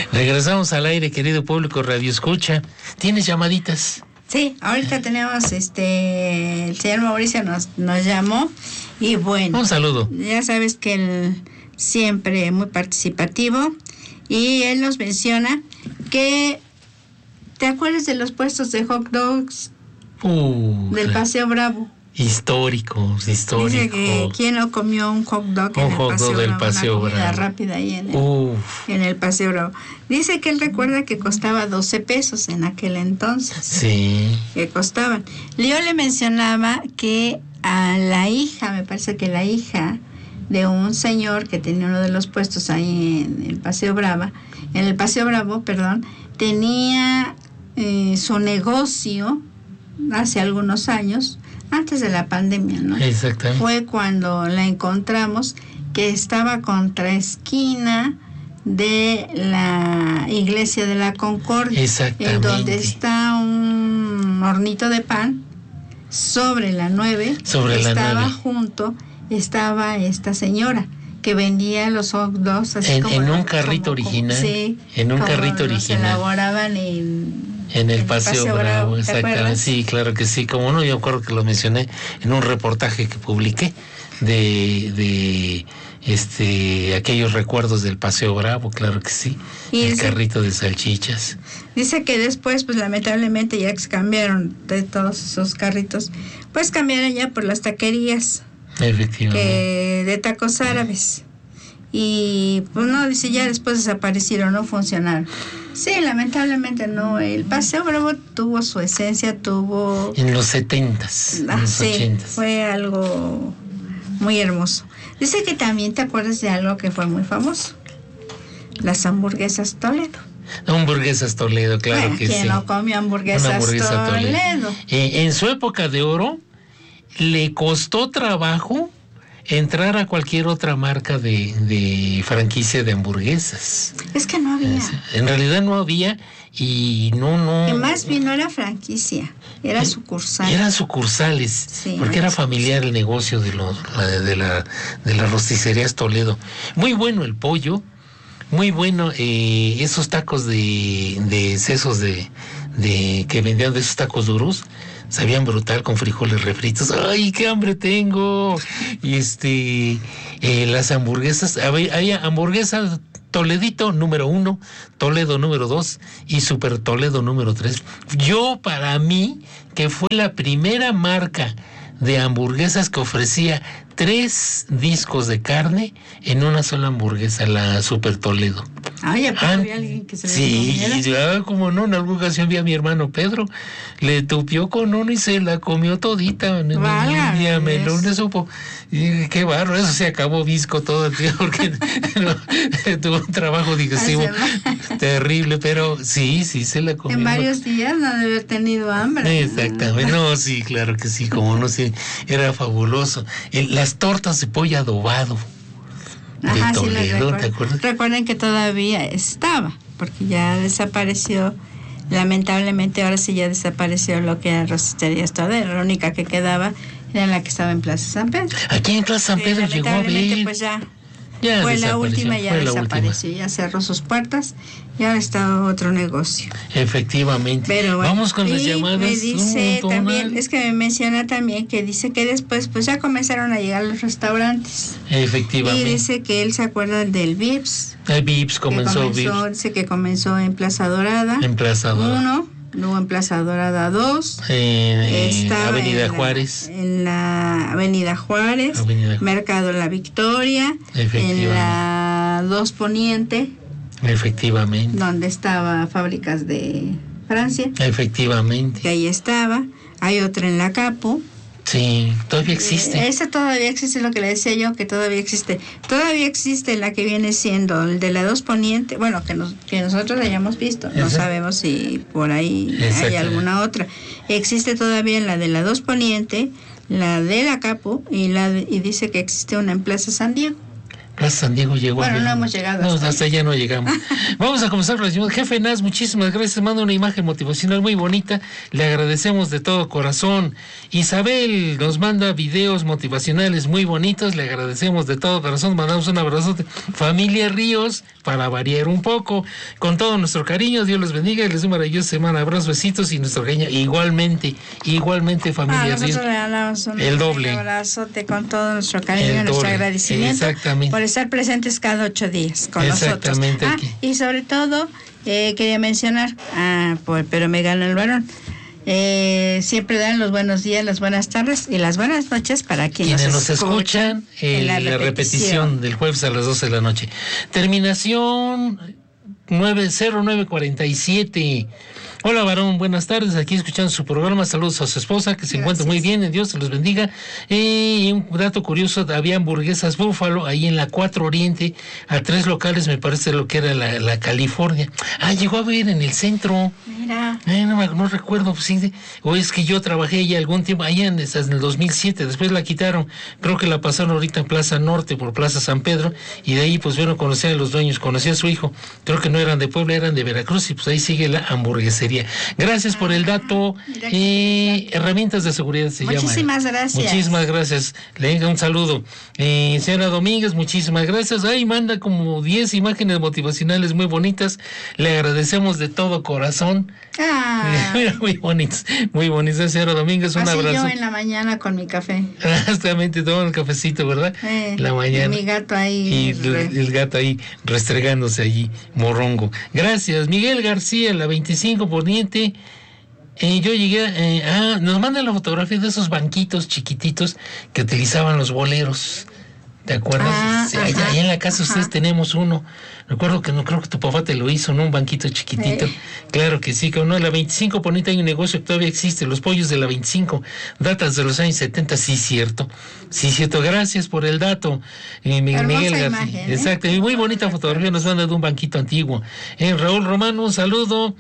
Regresamos al aire, querido público Radio Escucha. ¿Tienes llamaditas? Sí, ahorita tenemos el señor Mauricio nos llamó y bueno. Un saludo. Ya sabes que él siempre muy participativo y él nos menciona que ¿te acuerdas de los puestos de hot dogs del Paseo Bravo? Históricos. Dice que quién no comió un hot dog en el Paseo Bravo, una comida rápida ahí en el Paseo Bravo. Dice que él recuerda que costaba 12 pesos en aquel entonces. Sí. Que costaban. Yo le mencionaba que a la hija, me parece que la hija de un señor que tenía uno de los puestos ahí en el Paseo Bravo, tenía su negocio hace algunos años, antes de la pandemia, ¿no? Exactamente. Fue cuando la encontramos, que estaba contra esquina de la Iglesia de la Concordia. Exactamente. En donde está un hornito de pan, sobre la 9, estaba esta señora que vendía los hot dogs así en un carrito original. Sí, en un carrito original. Se elaboraban en el Paseo Bravo, exactamente. Sí, claro que sí. Como no, yo acuerdo que lo mencioné en un reportaje que publiqué de aquellos recuerdos del Paseo Bravo, claro que sí. Y el carrito de salchichas. Dice que después, pues lamentablemente ya que se cambiaron de todos esos carritos, pues cambiaron ya por las taquerías. Efectivamente. De tacos árabes. Y pues no, dice, ya después desaparecieron, no funcionaron. Sí, lamentablemente no. El Paseo Bravo tuvo su esencia, en los 70s, en los 80s. Fue algo muy hermoso. Dice que también te acuerdas de algo que fue muy famoso: las hamburguesas Toledo. Hamburguesas Toledo, claro que sí. ¿Quién no comió hamburguesas Toledo? En su época de oro le costó trabajo entrar a cualquier otra marca de franquicia de hamburguesas. Es que no había. En realidad no había y no. Que más bien no era franquicia, era sucursal. Eran sucursales, sí, porque era familiar el negocio de las rosticerías Toledo. Muy bueno el pollo, muy bueno esos tacos de sesos de que vendían, de esos tacos duros. Sabían brutal, con frijoles refritos. ¡Ay, qué hambre tengo! Y las hamburguesas, había hamburguesas Toledito número 1, Toledo número 2 y Super Toledo número 3. Para mí, que fue la primera marca de hamburguesas que ofrecía 3 discos de carne en una sola hamburguesa, la Super Toledo. Ay, había alguien que se le comiera. Sí, ya como no, en alguna ocasión vi a mi hermano Pedro, le tupió con uno y se la comió todita. Un día melón le supo. Y qué barro, eso se acabó visco todo el día porque tuvo un trabajo digestivo terrible, pero sí, se la comió. En varios días no debe haber tenido hambre. Exactamente, no, sí, claro que sí, como no, sí, era fabuloso. Las tortas de pollo adobado. Ajá, Toledo, sí, ¿te acuerdas? Recuerden que todavía estaba, porque ya desapareció. Lamentablemente ahora sí ya desapareció lo que era Rosticerías Toledo. La única que quedaba era la que estaba en Plaza San Pedro. Aquí en Plaza San Pedro llegó a ver. Pues ya fue la última, ya desapareció, ya cerró sus puertas y ahora está otro negocio. Efectivamente. Pero bueno, vamos con las llamadas. Me dice también, es que me menciona también que dice que después pues ya comenzaron a llegar los restaurantes. Efectivamente. Y dice que él se acuerda del Vips. El Vips comenzó. Dice que comenzó en Plaza Dorada. En Plaza Dorada. 1, luego en Plaza Dorada 2. Avenida Juárez. En la Avenida Juárez. Mercado La Victoria. En la 2 Poniente. Efectivamente. Donde estaba Fábricas de Francia. Efectivamente. Que ahí estaba. Hay otra en la Capo. Sí, todavía existe. Esa todavía existe, lo que le decía yo, que todavía existe. Todavía existe la que viene siendo el de la 2 Poniente, bueno, que nosotros hayamos visto. No sabemos si por ahí hay alguna otra. Existe todavía la de la 2 Poniente, la de la Capo y dice que existe una en Plaza San Diego. Plaza San Diego llegó. Bueno, no hemos llegado. No, hasta allá no llegamos. Vamos a comenzar con la señora Jefe Naz, muchísimas gracias. Manda una imagen motivacional muy bonita. Le agradecemos de todo corazón. Isabel nos manda videos motivacionales muy bonitos. Le agradecemos de todo corazón. Mandamos un abrazote. Familia Ríos, para variar un poco. Con todo nuestro cariño, Dios los bendiga y les dé una maravillosa semana. Abrazos, besitos y nuestro cariño. Igualmente, familia Ríos. Nosotros le damos el doble. Un abrazote con todo nuestro cariño y nuestro agradecimiento. Exactamente. Por estar presentes cada 8 días con nosotros. Aquí. Y sobre todo, quería mencionar, pero me gana el varón. Siempre dan los buenos días, las buenas tardes y las buenas noches para quienes nos escuchan en la repetición del jueves a las 12 de la noche. Terminación 90947. Hola varón, buenas tardes, aquí escuchando su programa, saludos a su esposa, que se encuentra muy bien, Dios se los bendiga. Y un dato curioso, había hamburguesas Búfalo ahí en la 4 Oriente, a 3 locales, me parece lo que era la California. Llegó a ver en el centro. Mira. No recuerdo, pues, sí, o es que yo trabajé allá algún tiempo, allá en el 2007, después la quitaron, creo que la pasaron ahorita en Plaza Norte, por Plaza San Pedro, y de ahí pues bueno, conocí a los dueños, conocí a su hijo, creo que no eran de Puebla, eran de Veracruz, y pues ahí sigue la hamburguesería. Gracias por el dato. Herramientas de seguridad se llama. Muchísimas gracias. Muchísimas gracias. Le doy un saludo. Señora Domínguez, muchísimas gracias. Manda como 10 imágenes motivacionales muy bonitas. Le agradecemos de todo corazón. Muy bonitas, señora Domínguez. Un abrazo. Yo en la mañana con mi café. Justamente tomando el cafecito, ¿verdad? La mañana. Y mi gato ahí. Y el gato ahí restregándose allí, morongo. Gracias. Miguel García, la 25 Poniente. Yo llegué, nos mandan la fotografía de esos banquitos chiquititos que utilizaban los boleros. ¿Te acuerdas? Allá en la casa ustedes tenemos uno. Recuerdo que no creo que tu papá te lo hizo, ¿no? Un banquito chiquitito. Claro que sí, que no. La 25 Poniente hay un negocio que todavía existe, los pollos de la 25, datas de los años 70, sí cierto. Gracias por el dato. Miguel García. Imagen, exacto, y muy bonita fotografía nos manda de un banquito antiguo. Raúl Romano, un saludo.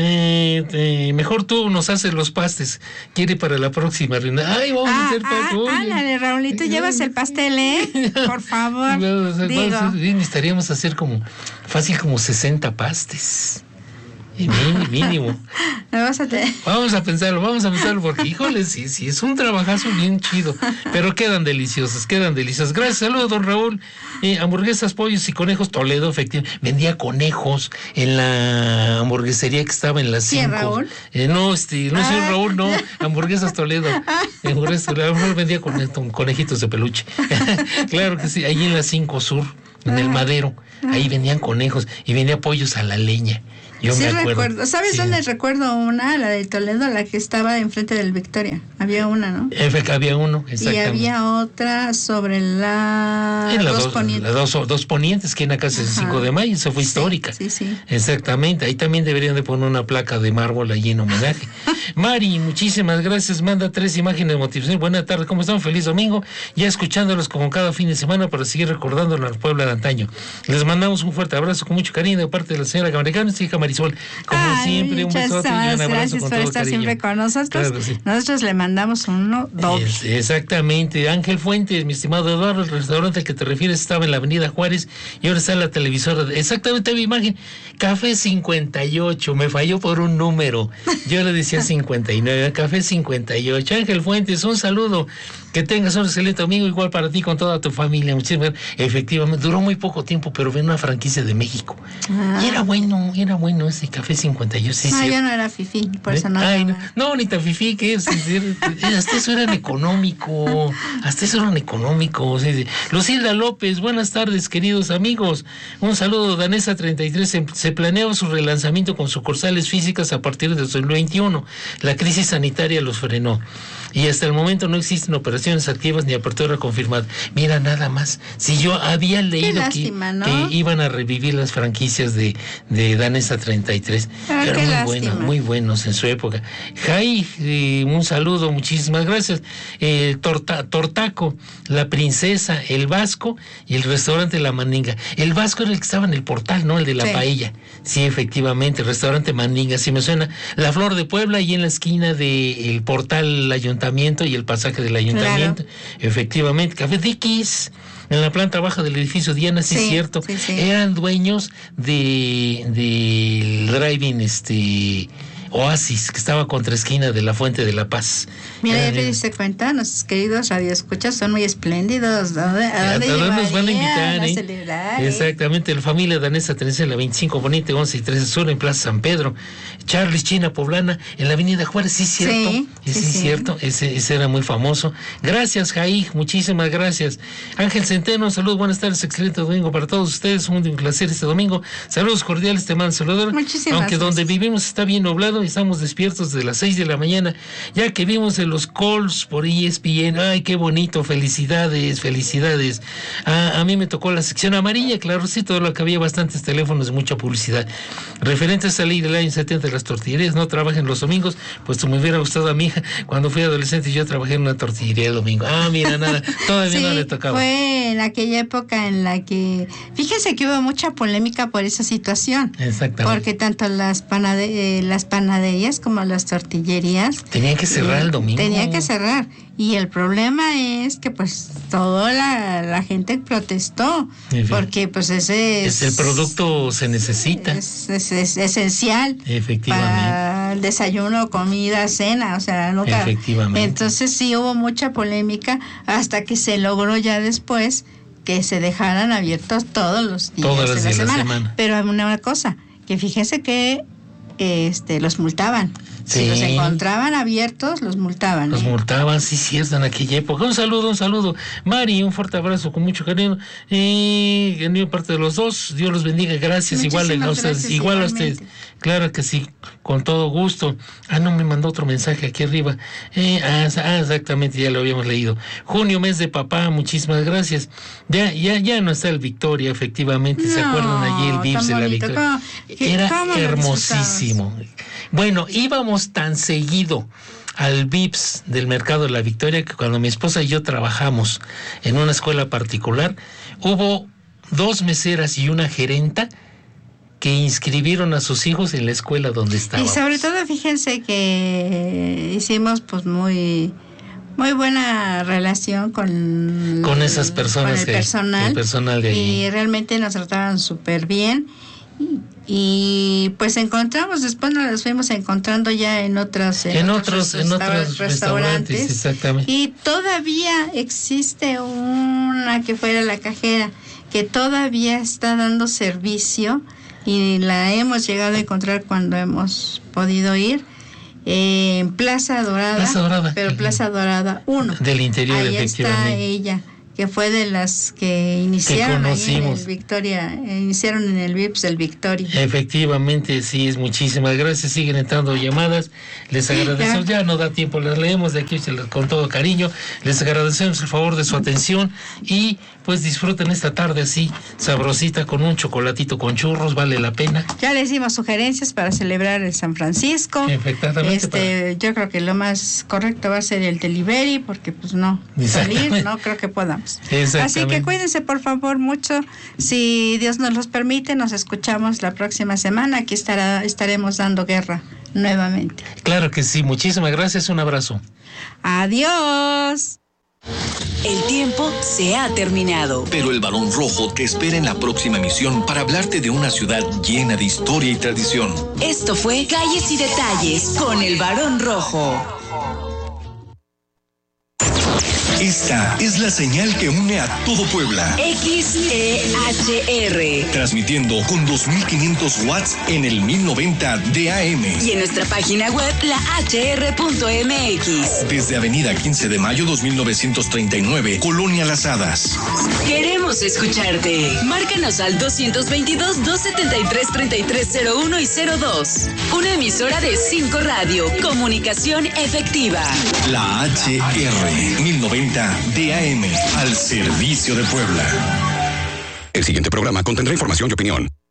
Mejor tú nos haces los pastes. Quiere para la próxima reunión. Vamos a hacer pastel. Ándale, Raulito, llevas el pastel, por favor. Necesitaríamos hacer fácil como 60 pastes. Mínimo. Vamos a pensarlo porque, híjole, sí, es un trabajazo bien chido, pero quedan deliciosas. Gracias, saludos, don Raúl. Hamburguesas, pollos y conejos Toledo, efectivamente. Vendía conejos en la hamburguesería que estaba en las 5. ¿Sí, Raúl? No, señor Raúl, no. Hamburguesas Toledo. Raúl vendía conejitos de peluche. Claro que sí, ahí en la 5 Sur, en el Madero. Ahí vendían conejos y vendía pollos a la leña. Yo me acuerdo. Recuerdo. ¿Sabes dónde recuerdo una? La de Toledo, la que estaba enfrente del Victoria. Había una, ¿no? Había uno, exactamente. Y había otra sobre la Dos Ponientes. Dos Ponientes, que en la casa del 5 de mayo, eso fue histórica. Sí. Exactamente, ahí también deberían de poner una placa de mármol allí en homenaje. Mari, muchísimas gracias, manda 3 imágenes de motivación. Buenas tardes, ¿cómo están? Feliz domingo, ya escuchándolos como cada fin de semana para seguir recordando la Puebla de antaño. Les mandamos un fuerte abrazo con mucho cariño de parte de la señora Camaricano y hija Marisol. Como siempre, un besote y un abrazo. Gracias con por todo estar cariño. Siempre con nosotros. Claro que sí. Nosotros le mandamos uno doble. Exactamente. Ángel Fuentes, mi estimado Eduardo, el restaurante al que te refieres estaba en la Avenida Juárez y ahora está en la televisora. Exactamente mi imagen. Café 58, me falló por un número. Yo le decía 59, Café 58. Ángel Fuentes, un saludo. Que tengas un excelente domingo, igual para ti con toda tu familia. Muchísimas gracias. Efectivamente, duró muy poco tiempo, pero ven una franquicia de México. Y era bueno ese Café 58. Sí, yo no era fifí, por eso no. No, ni tan fifí, que es. Hasta eso eran económico. Sí. Lucilda López, buenas tardes, queridos amigos. Un saludo, Danesa 33. Se planeaba su relanzamiento con sucursales físicas a partir del 2021. La crisis sanitaria los frenó. Y hasta el momento no existen operaciones activas ni apertura confirmada. Mira, nada más. Si yo había leído lástima, ¿no? que iban a revivir las franquicias de Danesa 33. Eran muy buenos en su época. Jai, un saludo, muchísimas gracias. Tortaco, La Princesa, El Vasco y el restaurante La Mandinga. El Vasco era el que estaba en el portal, ¿no? El de la paella. Sí, efectivamente, el restaurante Mandinga, sí me suena. La Flor de Puebla, y en la esquina del portal Ayuntamiento y el pasaje del Ayuntamiento. Claro. Efectivamente, Café Dickies. en la planta baja del edificio Diana, sí, cierto. Sí. Eran dueños del drive-in, Oasis, que estaba contra esquina de la Fuente de la Paz. Mira, ya te diste cuenta, nuestros queridos radioescuchas son muy espléndidos. ¿A dónde nos van a invitar? A celebrar, Exactamente, la familia danesa tenés en la 25 Poniente, 11 y 13 Sur, en Plaza San Pedro. Charles China Poblana, en la Avenida Juárez, sí, cierto. Sí, cierto, ese era muy famoso. Gracias, Jair, muchísimas gracias. Ángel Centeno, saludos, buenas tardes, excelente domingo para todos ustedes, un placer este domingo. Saludos cordiales, te mando saludar. Muchísimas Aunque gracias. Donde vivimos está bien nublado, estamos despiertos desde las 6 de la mañana, ya que vimos en los calls por ESPN. Ay, qué bonito, felicidades. A mí me tocó la sección amarilla, claro, sí, todo lo que había bastantes teléfonos y mucha publicidad. Referentes a ley del año 70 de las tortillerías, no trabajen los domingos, pues me hubiera gustado a mi hija, cuando fui adolescente yo trabajé en una tortillería el domingo. Mira, nada, todavía no le tocaba. Fue en aquella época en la que, fíjense que hubo mucha polémica por esa situación. Exactamente. Porque tanto las panaderías como las tortillerías tenían que cerrar el domingo. Tenían que cerrar. Y el problema es que pues toda la gente protestó, porque pues ese el producto se necesita. Es esencial. Efectivamente. Para el desayuno, comida, cena, o sea, nunca. Efectivamente. Entonces sí hubo mucha polémica hasta que se logró ya después que se dejaran abiertos todos los días de la semana. Pero hay una cosa, que fíjense que los multaban. Sí. Si los encontraban abiertos, los multaban. Los multaban, sí, cierto, en aquella época. Un saludo. Mari, un fuerte abrazo con mucho cariño. De parte de los dos, Dios los bendiga, gracias. Igual a ustedes, igual a ustedes. Claro que sí, con todo gusto. No, me mandó otro mensaje aquí arriba. Exactamente, ya lo habíamos leído. Junio, mes de papá, muchísimas gracias. Ya no está el Victoria, efectivamente. ¿Se acuerdan allí el Vips de la Victoria? Era hermosísimo. Bueno, íbamos tan seguido al Vips del Mercado de la Victoria que cuando mi esposa y yo trabajamos en una escuela particular, hubo 2 meseras y una gerenta que inscribieron a sus hijos en la escuela donde estábamos. Y sobre todo, fíjense que hicimos pues muy buena relación con esas personas, con el personal de ahí. Y realmente nos trataban súper bien. Y pues después nos las fuimos encontrando ya en otros restaurantes. Exactamente. Y todavía existe una que fuera la cajera, que todavía está dando servicio y la hemos llegado a encontrar cuando hemos podido ir en Plaza Dorada. Pero Plaza Dorada 1. Del interior, ahí efectivamente. Está ella, que fue de las que iniciaron ahí en el Victoria, iniciaron en el Vips del Victoria. Efectivamente, sí, es muchísimas gracias. Siguen entrando llamadas, les agradecemos, ya no da tiempo, las leemos de aquí con todo cariño, les agradecemos el favor de su atención y pues disfruten esta tarde así, sabrosita, con un chocolatito con churros, vale la pena. Ya les dimos sugerencias para celebrar el San Francisco. Efectivamente. Yo creo que lo más correcto va a ser el delivery, porque pues no, salir, no creo que podamos. Así que cuídense por favor mucho, si Dios nos los permite, nos escuchamos la próxima semana, aquí estaremos dando guerra nuevamente. Claro que sí, muchísimas gracias, un abrazo. Adiós. El tiempo se ha terminado. Pero el Barón Rojo te espera en la próxima emisión para hablarte de una ciudad llena de historia y tradición. Esto fue Calles y Detalles con el Barón Rojo. Esta es la señal que une a todo Puebla. XEHR. Transmitiendo con 2500 watts en el 1090 de AM. Y en nuestra página web, lahr.mx. Desde Avenida 15 de Mayo 2939, Colonia Las Hadas. Queremos escucharte. Márcanos al 222-273-3301 y 02. Una emisora de 5 Radio. Comunicación efectiva. La HR 1090 DAM, al servicio de Puebla. El siguiente programa contendrá información y opinión.